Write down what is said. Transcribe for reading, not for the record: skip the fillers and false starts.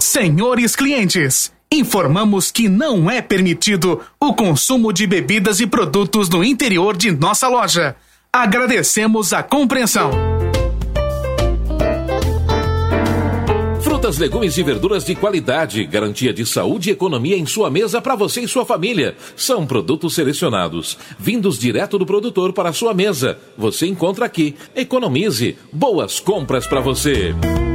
Senhores clientes, informamos que não é permitido o consumo de bebidas e produtos no interior de nossa loja. Agradecemos a compreensão. Frutas, legumes e verduras de qualidade, garantia de saúde e economia em sua mesa para você e sua família. São produtos selecionados, vindos direto do produtor para a sua mesa. Você encontra aqui. Economize. Boas compras para você.